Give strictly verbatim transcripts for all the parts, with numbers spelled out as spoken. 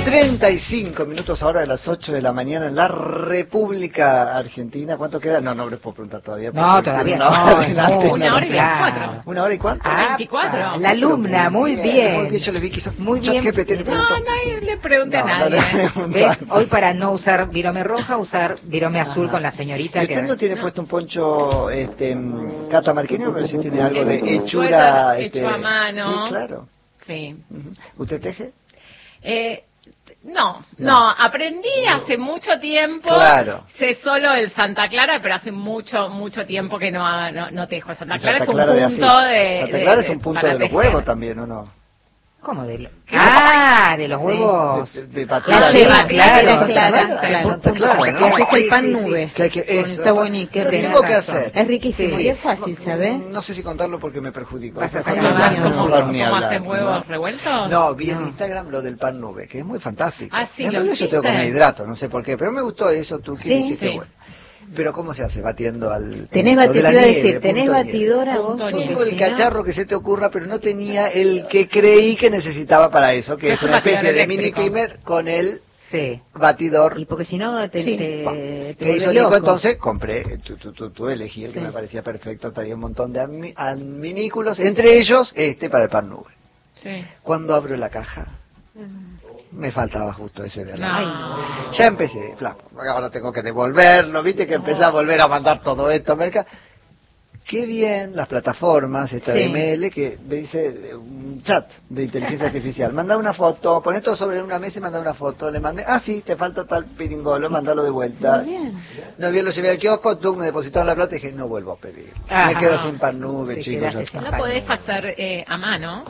treinta y cinco minutos ahora de las ocho de la mañana en la República Argentina. ¿Cuánto queda? No, no les puedo preguntar todavía. No, todavía una no. Hora no, adelante, una no, hora y veinticuatro. ¿Una hora y cuánto? Ah, veinticuatro. La alumna, muy bien. Muy bien, yo le vi que hizo Muy bien. G P T le preguntó. No, no le pregunte a No, no nadie. le preguntó. ¿Ves? Hoy para no usar virome roja, usar virome azul Ajá. con la señorita. ¿Y usted que... no tiene puesto un poncho este, mm, catamarqueño? Pero sí tiene algo Es de un hechura. suéter este, hecho a mano. Sí, claro. Sí. Ujú. ¿Usted teje? Eh, no, No. no, aprendí hace mucho tiempo. Claro. Sé solo el Santa Clara, pero hace mucho, mucho tiempo que no, no, no tejo. Santa Y Clara Santa es un Clara de punto Asís. de. Santa de- Clara de- es un punto para de los tejer. huevos también, ¿o no? ¿Cómo de lo... Ah, de los Sí. huevos. De, de, de batida La de- yema, claro, Santa claro, Clara, claro. Santa Clara, ¿no? Sí, Es el sí, pan sí, nube. Que hay que, eso, Está bonito, qué lo rico. tengo que razón. hacer. Es riquísimo Sí. y es fácil, ¿sabes? No sé si contarlo porque me perjudico. Vas a Después sacar no la me- mano. no ¿Cómo, mejor ni cómo hablar, haces huevos ¿no? revueltos? No, vi en Instagram lo del pan nube, que es muy fantástico. Ah, sí, en ¿lo realidad yo tengo que hiciste? me hidrato, no sé por qué, pero me gustó eso, tú que Sí. dijiste, Sí. bueno. Pero ¿cómo se hace? Batiendo al Tenés punto de batidora, la iba a nieve, decir, tenés punto de nieve. batidora vos. Punto de porque Tengo el si no- cacharro que se te ocurra, pero no tenía el que creí que necesitaba para eso, que Es es un una especie batidor de mini eléctrico. primer con el Sí. batidor. Y porque si no te, Sí. te, Pa. te ¿Qué volvés hizo Nico? loco. Entonces compré, tú, tú, tú, tú elegí el que Sí. me parecía perfecto, traía un montón de admi- adminículos, entre ellos este para el pan nube. Sí. Cuando abro la caja, me faltaba justo ese de al lado. No. Ya empecé, flaco, ahora tengo que devolverlo, viste que empecé a volver a mandar todo esto, merca. Qué bien las plataformas, esta Sí. de M L, que me dice eh, un chat de inteligencia artificial. Manda una foto, poné todo sobre una mesa y manda una foto. Le mandé, ah, sí, te falta tal piringolo, mandalo de vuelta. Muy bien. No bien lo llevé al kiosco, tú me depositaron la plata y dije, no vuelvo a pedir. Ah, me quedo no. sin pan nube, Te chicos, ya quedaste está. sin Lo podés hacer eh, a mano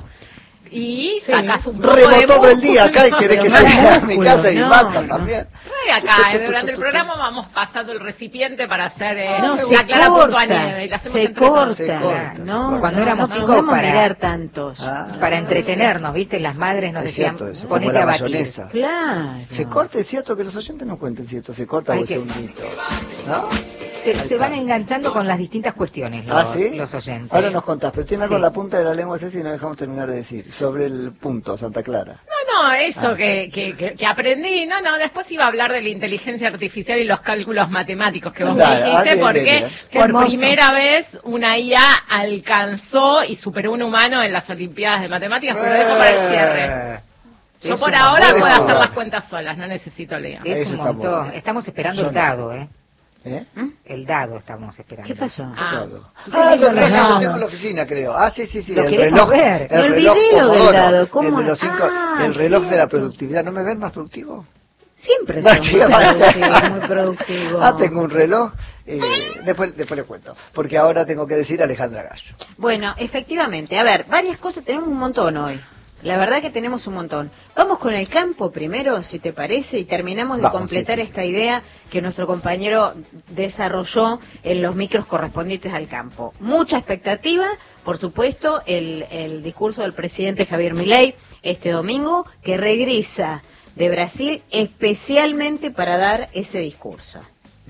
y sacas un poco Remo de todo el día acá y músculo. querés que Pero llegue a mi músculo, casa y no, mata no. también. Trae acá, durante el programa vamos pasando el recipiente para hacer eh, No, la se clara punto a corta, nieve y la hacemos se entre todos. corta. Se corta, se No, corta. Cuando no, éramos no chicos, podemos para- mirar tantos. Ah, Para entretenernos, ¿viste? Las madres nos es decían, cierto eso, como ponete la a batir. mayonesa. Claro. Se corta, es cierto que los oyentes no cuenten si esto se corta Hay o es que- un mito. ¿No? Se, Ahí se van está. enganchando con las distintas cuestiones los, ¿Ah, sí? los oyentes. Ahora nos contás, pero tiene algo en Sí. la punta de la lengua, Ceci, y no dejamos terminar de decir. Sobre el punto, Santa Clara. No, no, eso Ah. que, que, que, que aprendí. No, no, después iba a hablar de la inteligencia artificial y los cálculos matemáticos que vos Dale, me ah, dijiste, bien, porque bien, bien. Qué por hermoso. primera vez una I A alcanzó y superó un humano en las Olimpiadas de Matemáticas, pero lo dejo para el cierre. Eh, Yo Es por un ahora montón. puedo hacer las cuentas solas, no necesito Lea. Es Eso un está muy montón. bien. Estamos esperando Yo el no. dado, ¿eh? ¿Eh? El dado estamos esperando. ¿Qué pasó? Ah. Todo. ¿Tú Ah, tenés lo un traje, lo reloj? tengo en la oficina, creo. Ah, sí, sí, sí. Lo el queremos reloj. ver. El Me reloj olvidé lo del Pomodoro, dado, ¿cómo? El de los cinco, Ah, el reloj de la cierto. productividad. ¿No me ven más productivo? Siempre No, son muy chica, productivos, muy productivos. Ah, tengo un reloj. Eh, después, después le cuento. Porque ahora tengo que decir Alejandra Gallo. Bueno, efectivamente, a ver, varias cosas, tenemos un montón hoy. La verdad que tenemos un montón. Vamos con el campo primero, si te parece, y terminamos de Vamos, completar sí, sí, esta idea que nuestro compañero desarrolló en los micros correspondientes al campo. Mucha expectativa, por supuesto, el, el discurso del presidente Javier Milei este domingo, que regresa de Brasil especialmente para dar ese discurso.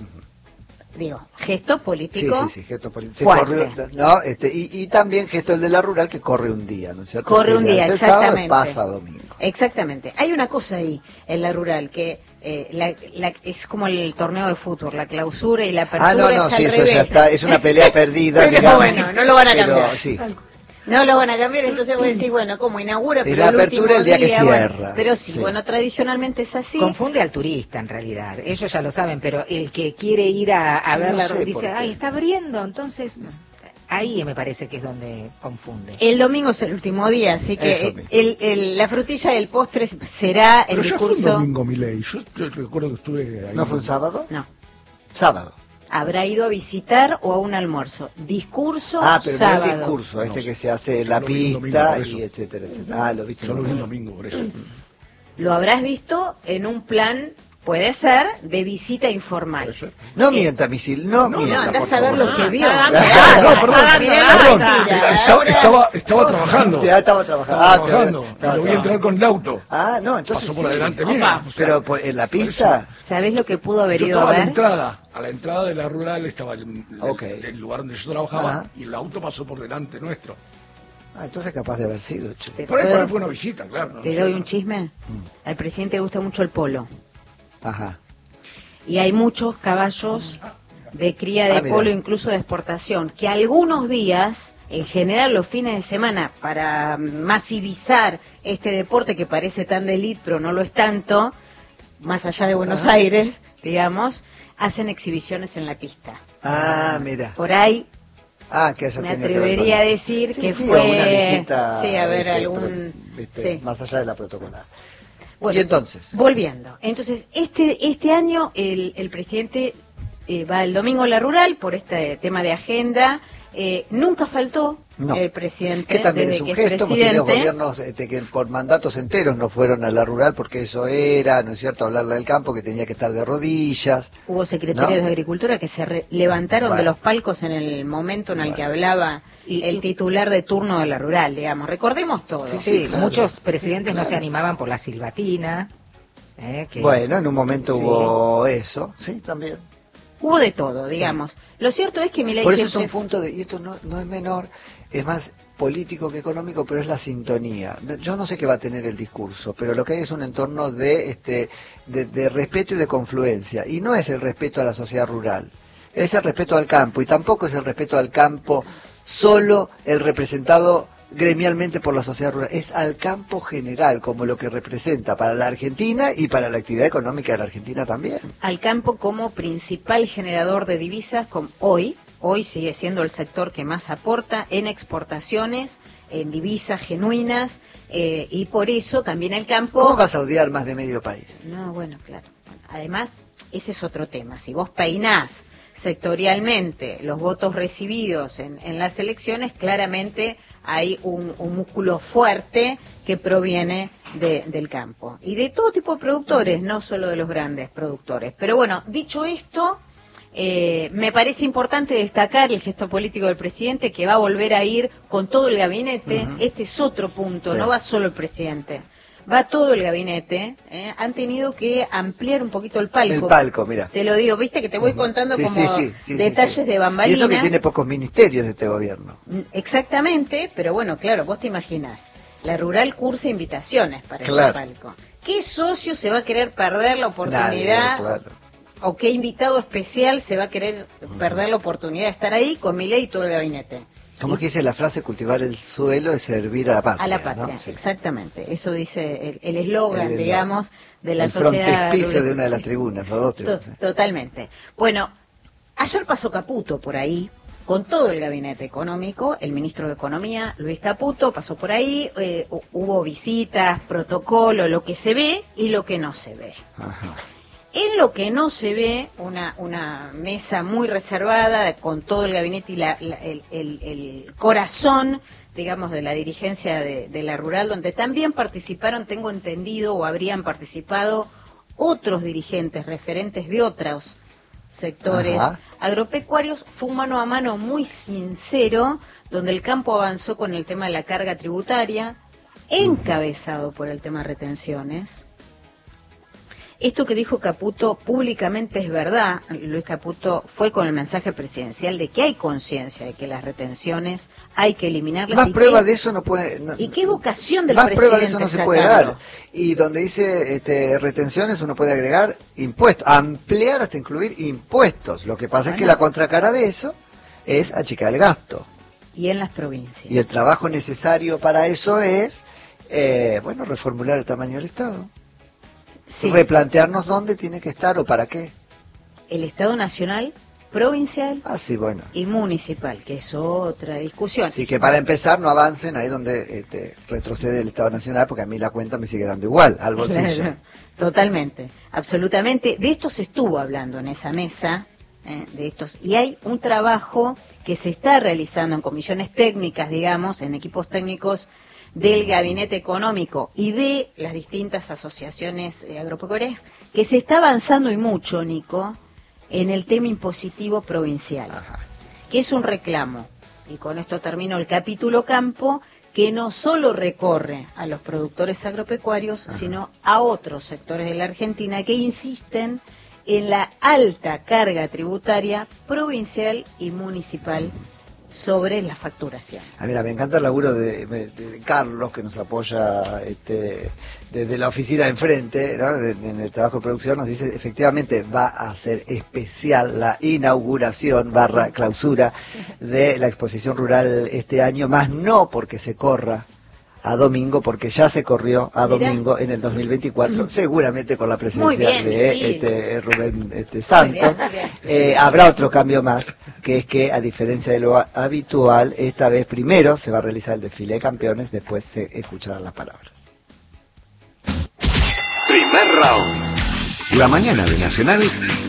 Digo, gesto Sí, político. sí, sí, gesto político. Se fuerte. corrió, no, este, y, y también gesto el de la rural que corre un día, ¿no es cierto? Corre un Que día, hace sábado, exactamente. pasa domingo. Exactamente. Hay una cosa ahí en la rural que eh, la, la- es como el torneo de fútbol, la clausura y la apertura Ah, no, no, es sí, al eso revés. ya está, es una pelea perdida. Pero digamos, bueno, no lo van a pero, cambiar. sí. No lo van a cambiar, entonces vos decís, bueno, ¿cómo inaugura? Es Pero la el apertura último el día que bueno, cierra. pero sí, Sí. bueno, tradicionalmente es así. Confunde al turista en realidad, ellos ya lo saben, pero el que quiere ir a, a Yo ver no la sé rueda por dice, qué. ay, está abriendo, entonces ahí me parece que es donde confunde. El domingo es el último día, así Eso que mismo. el, el- la frutilla del postre será el Pero ya fue un discurso. domingo, Milei. Yo, yo recuerdo que estuve ahí. ¿No fue un sábado? No, Sábado. habrá ido a visitar o a un almuerzo. Discurso Ah, pero no sábado. el discurso, este No, que se hace en yo la lo vi un domingo, pista por eso. y etcétera, etcétera. Ah, lo viste. Yo lo vi en el la- domingo, por eso. Lo habrás visto en un plan, puede ser, de visita informal. Puede ser. No Eh, mienta, misil, no, no, mienta, no, andás por a ver favor. lo que vio. Ah, Ah, no, perdón, ah, mirá, Perdón, mentira, estaba, ahora- estaba, estaba trabajando. Ya estaba trabajando. Estaba Ah, te- trabajando. estaba Y lo vi entrar con el auto. Ah, no, entonces Pasó por sí. adelante Opa. mío. o sea, Pero pues, en la pista. ¿Sabés lo que pudo haber yo ido estaba a a la ver? entrada. A la entrada de la rural estaba el, el- Ok. el lugar donde yo trabajaba. Ajá. Y el auto pasó por delante nuestro. Ah, entonces capaz de haber sido, che. Te, Por ahí, por puedo- ahí fue una visita, claro. ¿no? te doy un chisme. Al presidente le gusta mucho el polo. Ajá. Y hay muchos caballos de cría de Ah, mira. polo, incluso de exportación, que algunos días, en general los fines de semana, para masivizar este deporte que parece tan de élite, pero no lo es tanto, más allá de Buenos Ajá. Aires, digamos, hacen exhibiciones en la pista. Ah, mira. Por ahí Ah, que haya me tenido que ver atrevería con a eso. decir Sí, que sí, fue... o una visita, sí, a ver, este, algún... pro- este, sí. más allá de la protocolar. Bueno, Y entonces, volviendo. Entonces, este este año el, el presidente eh, va el domingo a la rural por este tema de agenda. Eh, nunca faltó no. el presidente. Que también desde es un que gesto, hemos tenido presidente. gobiernos este, que por mandatos enteros no fueron a la rural porque eso era, ¿no es cierto?, hablarle del campo, que tenía que estar de rodillas. Hubo secretarios ¿no? de Agricultura que se re- levantaron Bueno. de los palcos en el momento en el que Bueno. hablaba Y- el y- titular de turno de la rural, digamos. Recordemos todo. Sí, Sí, claro. muchos presidentes no se animaban por la silbatina. eh, que- Bueno, en un momento Sí. hubo eso, sí, también. Hubo de todo, digamos. Lo cierto es que Milei Por eso es un siempre... punto de, y esto no, no es menor, es más político que económico, pero es la sintonía. Yo no sé qué va a tener el discurso, pero lo que hay es un entorno de, este, de, de respeto y de confluencia. Y no es el respeto a la sociedad rural, es el respeto al campo, y tampoco es el respeto al campo solo el representado gremialmente por la sociedad rural, es al campo general, como lo que representa para la Argentina y para la actividad económica de la Argentina también. al campo como principal generador de divisas como hoy, hoy sigue siendo el sector que más aporta en exportaciones, en divisas genuinas, eh, y por eso también el campo... ¿Cómo vas a odiar más de medio país? No, bueno, claro. Además, ese es otro tema. Si vos peinás sectorialmente los votos recibidos en, en las elecciones, claramente hay un, un músculo fuerte que proviene de- del campo. Y de todo tipo de productores, no solo de los grandes productores. Pero bueno, dicho esto, eh, me parece importante destacar el gesto político del presidente, que va a volver a ir con todo el gabinete. Ujú. Este es otro punto, Sí. no va solo el presidente. Va todo el gabinete, ¿eh? Han tenido que ampliar un poquito el palco. El palco, mira. Te lo digo, viste que te voy contando Sí, como sí, sí, sí, detalles sí, sí. de bambalina. Y eso que tiene pocos ministerios de este gobierno. Mm, Exactamente, pero bueno, claro, vos te imaginás. La rural cursa invitaciones para Claro. ese palco. ¿Qué socio se va a querer perder la oportunidad? Nadie, claro. ¿O qué invitado especial se va a querer perder la oportunidad de estar ahí con Milei y todo el gabinete? Como que dice la frase, cultivar el suelo es servir a la patria. A la patria, ¿no? Sí. exactamente. Eso dice el- el eslogan, El- digamos, de la el sociedad. frontispicio rural. de una de las Sí. tribunas, los dos To- tribunas. Totalmente. Bueno, ayer pasó Caputo por ahí, con todo el gabinete económico, el ministro de Economía, Luis Caputo, pasó por ahí, eh, hu- hubo visitas, protocolo, lo que se ve y lo que no se ve. Ajá. En lo que no se ve, una, una mesa muy reservada con todo el gabinete y la- la- el, el- el corazón, digamos, de la dirigencia de, de la rural, donde también participaron, tengo entendido, o habrían participado otros dirigentes referentes de otros sectores Ajá. agropecuarios. Fue un mano a mano muy sincero, donde el campo avanzó con el tema de la carga tributaria, encabezado por el tema retenciones. Esto que dijo Caputo públicamente es verdad. Luis Caputo fue con el mensaje presidencial de que hay conciencia de que las retenciones hay que eliminarlas. Más y prueba que- de eso no puede... no- ¿Y qué vocación del Más presidente prueba de eso no se puede sacarlo? dar. Y donde dice este, retenciones uno puede agregar impuestos, ampliar hasta incluir impuestos. Lo que pasa es que Bueno. la contracara de eso es achicar el gasto. Y en las provincias. Y el trabajo necesario para eso es, eh, bueno, reformular el tamaño del Estado. Sí, Replantearnos dónde tiene que estar o para qué. el Estado Nacional, provincial Ah, sí, bueno. y municipal, que es otra discusión. Así que para empezar no avancen ahí donde este, retrocede el Estado Nacional, porque a mí la cuenta me sigue dando igual, al bolsillo. Claro, totalmente, absolutamente. De esto se estuvo hablando en esa mesa, eh, de estos, y hay un trabajo que se está realizando en comisiones técnicas, digamos, en equipos técnicos del gabinete económico y de las distintas asociaciones eh, agropecuarias, que se está avanzando y mucho, Nico, en el tema impositivo provincial, Ajá. que es un reclamo, y con esto termino el capítulo campo, que no solo recorre a los productores agropecuarios, sino a otros sectores de la Argentina que insisten en la alta carga tributaria provincial y municipal sobre la facturación. Ah, mira, me encanta el laburo de, de- de Carlos, que nos apoya este, desde la oficina de enfrente, ¿no? en, en el trabajo de producción. Nos dice, efectivamente, va a ser especial la inauguración barra clausura de la exposición rural este año, más no porque se corra a domingo, porque ya se corrió a Mirá. domingo en el dos mil veinticuatro, seguramente con la Muy presencia bien, de sí. este, Rubén este, Muy Santos. bien, muy bien. Eh, habrá otro cambio más, que es que, a diferencia de lo a- habitual, esta vez primero se va a realizar el desfile de campeones, después se escucharán las palabras. Primer round. La mañana de Nacional